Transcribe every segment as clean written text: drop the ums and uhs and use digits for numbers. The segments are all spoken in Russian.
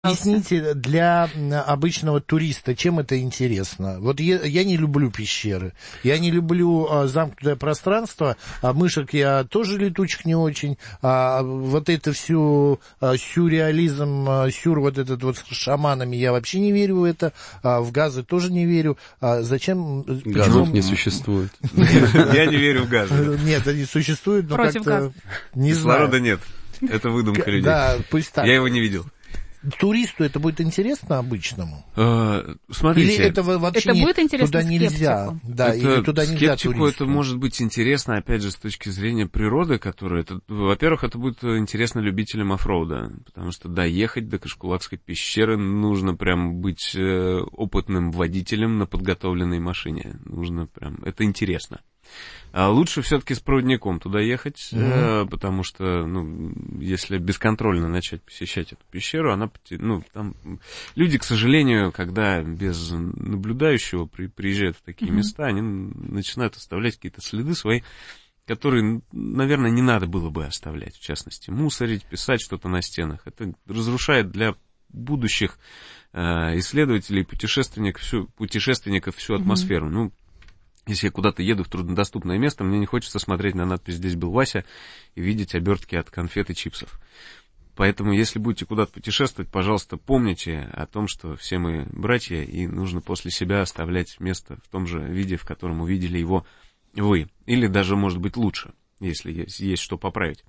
Объясните для обычного туриста, чем это интересно? Вот я не люблю пещеры, я не люблю замкнутое пространство, а мышек я тоже летучих не очень, а вот это все сюрреализм, вот этот вот с шаманами, я вообще не верю в это, в газы тоже не верю. Зачем? Газов не существует. Я не верю в газы. Нет, они существуют, но как-то не знаю. Кислорода нет, это выдумка людей. Да, пусть так. Я его не видел. Туристу это будет интересно обычному? Смотрите. Или это вообще будет интересно туда нельзя? скептику? Да, или туда нельзя скептику туристу. это может быть интересно, опять же, с точки зрения природы, которая... Во-первых, это будет интересно любителям оффроуда, потому что доехать до Кашкулакской пещеры нужно прям быть опытным водителем на подготовленной машине. Нужно прям... Это интересно. А лучше все-таки с проводником туда ехать, потому что, если бесконтрольно начать посещать эту пещеру, там люди, к сожалению, когда без наблюдающего приезжают в такие места, они начинают оставлять какие-то следы свои, которые, наверное, не надо было бы оставлять, в частности, мусорить, писать что-то на стенах. Это разрушает для будущих исследователей, путешественников всю атмосферу. Если я куда-то еду в труднодоступное место, мне не хочется смотреть на надпись «Здесь был Вася» и видеть обертки от конфет и чипсов. Поэтому, если будете куда-то путешествовать, пожалуйста, помните о том, что все мы братья, и нужно после себя оставлять место в том же виде, в котором увидели его вы. Или даже, может быть, лучше, если есть что поправить.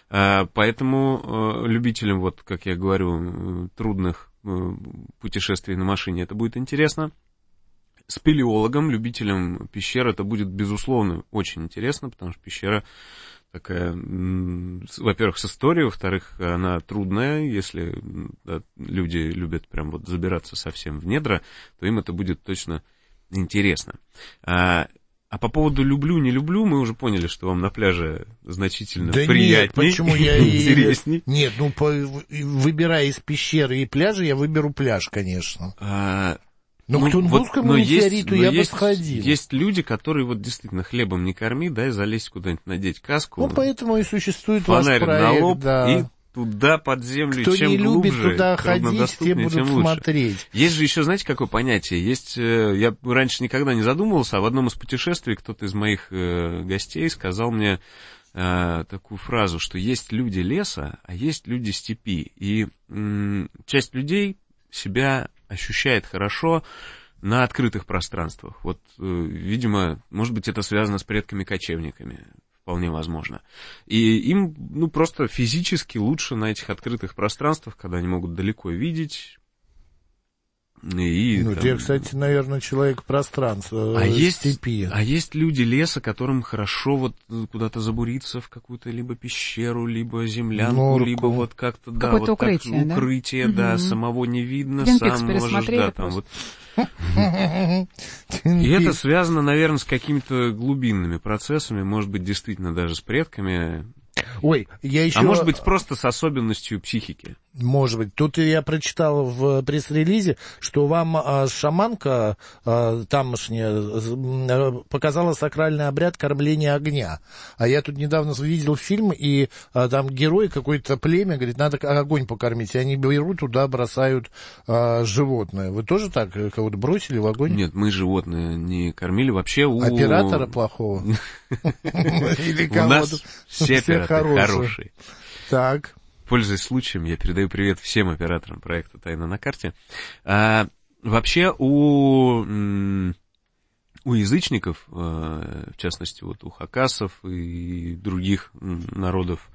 Поэтому любителям, вот, как я говорю, трудных путешествий на машине это будет интересно. Спелеологам, любителям пещер это будет, безусловно, очень интересно, потому что пещера такая, во-первых, с историей, во-вторых, она трудная. Если люди любят прям вот забираться совсем в недра, то им это будет точно интересно. А по поводу люблю, не люблю, мы уже поняли, что вам на пляже значительно приятнее. Нет, почему я интересней. Нет, выбирая из пещеры и пляжа, я выберу пляж, конечно. К Тунгусскому метеориту я бы сходил. Есть люди, которые вот действительно хлебом не корми, дай залезть куда-нибудь, надеть каску. Поэтому и существует ваш проект, проект, на лоб, да. И туда под землю, кто чем не глубже, любит туда ходить, те будут тем лучше. Смотреть. Есть же еще, знаете, какое понятие? Я раньше никогда не задумывался, а в одном из путешествий кто-то из моих гостей сказал мне такую фразу, что есть люди леса, а есть люди степи. И часть людей себя ощущает хорошо на открытых пространствах. Вот, видимо, может быть, это связано с предками-кочевниками. Вполне возможно. И им, просто физически лучше на этих открытых пространствах, когда они могут далеко видеть. Я, кстати, наверное, человек пространства, степи. А есть люди леса, которым хорошо вот куда-то забуриться в какую-то либо пещеру, либо землянку, либо вот как-то, какое-то вот укрытие, так, укрытие, да, самого не видно, Твин-Пикс сам можешь, да, там вот. И это связано, наверное, с какими-то глубинными процессами, может быть, действительно даже с предками. А может быть, просто с особенностью психики. Может быть. Тут я прочитал в пресс-релизе, что вам шаманка тамошняя показала сакральный обряд кормления огня. А я тут недавно видел фильм, и там герой какое-то племя говорит, надо огонь покормить. И они берут туда, бросают животное. Вы тоже так кого-то бросили в огонь? Нет, мы животное не кормили. Вообще оператора плохого? Или кого-то? У нас все операторы хорошие. Так. Пользуясь случаем, я передаю привет всем операторам проекта «Тайна на карте». Вообще у язычников, в частности, вот у хакасов и других народов,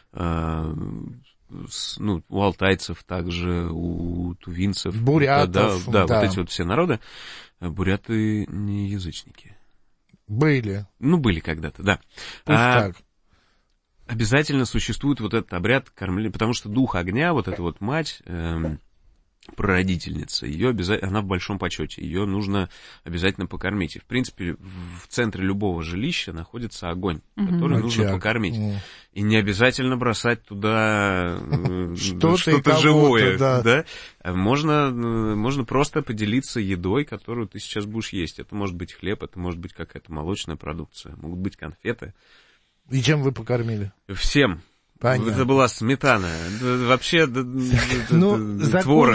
у алтайцев также, у тувинцев, бурятов, вот эти вот все народы, буряты не язычники. Были. Были когда-то, да. Пусть так. Обязательно существует вот этот обряд кормления, потому что дух огня, вот эта вот мать, прародительница, она в большом почете, ее нужно обязательно покормить. И, в принципе, в центре любого жилища находится огонь, который нужно покормить. И не обязательно бросать туда что-то живое. Да? Можно просто поделиться едой, которую ты сейчас будешь есть. Это может быть хлеб, это может быть какая-то молочная продукция, могут быть конфеты. И чем вы покормили? Всем. Понятно. Это была сметана. Вообще, творог.